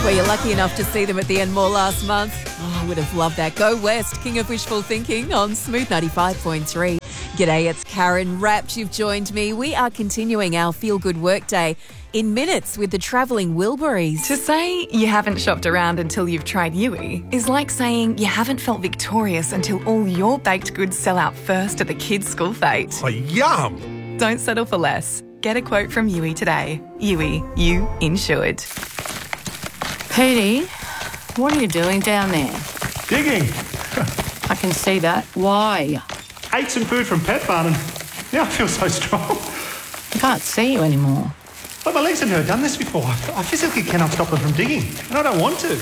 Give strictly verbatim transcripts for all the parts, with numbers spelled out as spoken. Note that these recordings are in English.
Were you lucky enough to see them at the Enmore last month? Oh, I would have loved that. Go West, King of Wishful Thinking on Smooth ninety-five point three. G'day, it's Karen Rapt. You've joined me. We are continuing our Feel Good Workday in minutes with the travelling Wilburys. To say you haven't shopped around until you've tried Yui is like saying you haven't felt victorious until all your baked goods sell out first at the kids' school fete. Oh, yum! Don't settle for less. Get a quote from Yui today. Yui, you insured. Petey, what are you doing down there? Digging. I can see that. Why? Ate some food from Pet Barn and now I feel so strong. I can't see you anymore. But my legs have never done this before. I physically cannot stop them from digging, and I don't want to.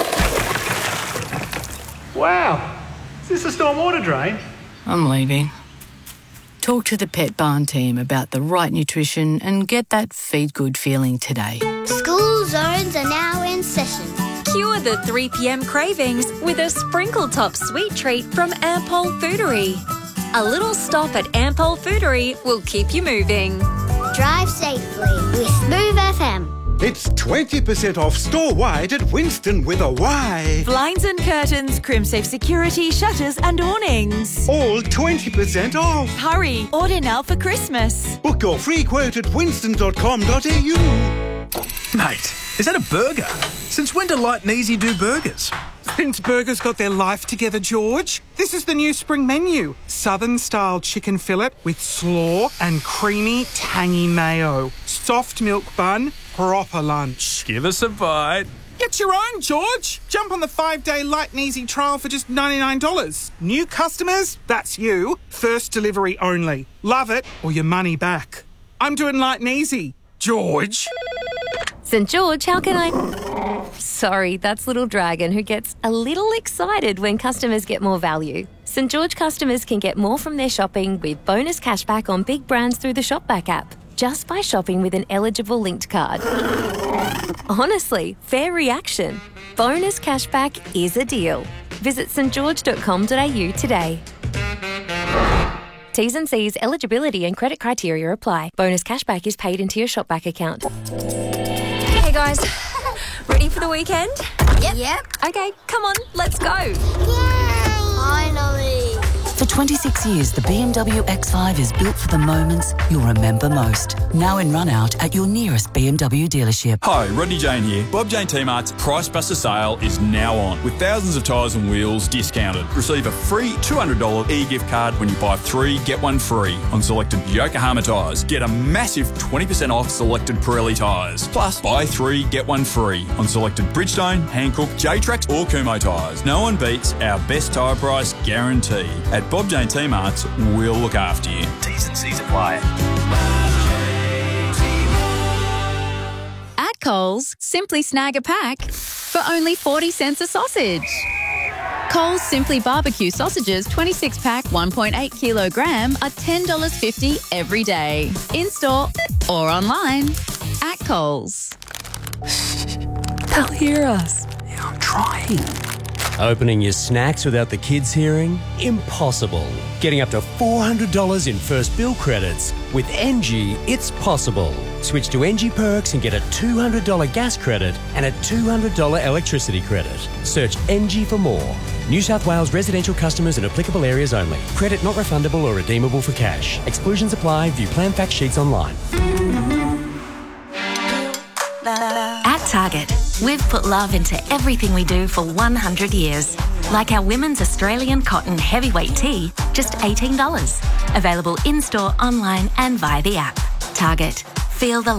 Wow. Is this a storm water drain? I'm leaving. Talk to the Pet Barn team about the right nutrition and get that feed good feeling today. School zones are now in session. Cure the three p.m. cravings with a sprinkle top sweet treat from Ampol Foodery. A little stop at Ampol Foodery will keep you moving. Drive safely with Smooth F M. It's twenty percent off store-wide at Winston with a Y. Blinds and curtains, Crimsafe security, shutters and awnings. All twenty percent off. Hurry, order now for Christmas. Book your free quote at winston dot com dot a u. Mate, is that a burger? Since when do Light and Easy do burgers? Since burgers got their life together, George. This is the new spring menu. Southern-style chicken fillet with slaw and creamy, tangy mayo. Soft milk bun, proper lunch. Give us a bite. Get your own, George. Jump on the five-day Light and Easy trial for just ninety-nine dollars. New customers? That's you. First delivery only. Love it or your money back. I'm doing Light and Easy. George. Saint George, how can I... Sorry, that's Little Dragon, who gets a little excited when customers get more value. Saint George customers can get more from their shopping with bonus cashback on big brands through the Shopback app, just by shopping with an eligible linked card. Honestly, fair reaction. Bonus cashback is a deal. Visit s t george dot com dot a u today. T's and C's, eligibility and credit criteria apply. Bonus cashback is paid into your Shopback account. Hey guys, ready for the weekend? Yep. Yep. Okay, come on, let's go. Yay! Finally. For twenty-six years, the B M W X five is built for the moments you'll remember most. Now in run-out at your nearest B M W dealership. Hi, Rodney Jane here. Bob Jane T-Mart's Price Buster sale is now on, with thousands of tyres and wheels discounted. Receive a free two hundred dollars e-gift card when you buy three, get one free on selected Yokohama tyres. Get a massive twenty percent off selected Pirelli tyres. Plus, buy three, get one free on selected Bridgestone, Hankook, J-Trax or Kumho tyres. No one beats our best tyre price guarantee. At Bob Jane T-Mart's, we'll look after you. T's and C's apply. At Coles, simply snag a pack for only forty cents a sausage. Coles Simply Barbecue sausages twenty-six pack one point eight kilogram are ten dollars fifty every day. In-store or online. At Coles. They'll hear us. Yeah, I'm trying. Opening your snacks without the kids hearing? Impossible. Getting up to four hundred dollars in first bill credits. With N G, it's possible. Switch to N G Perks and get a two hundred dollars gas credit and a two hundred dollars electricity credit. Search N G for more. New South Wales residential customers in applicable areas only. Credit not refundable or redeemable for cash. Exclusions apply. View plan fact sheets online. At Target, we've put love into everything we do for one hundred years. Like our women's Australian cotton heavyweight tee, just eighteen dollars. Available in-store, online and via the app. Target. Feel the love.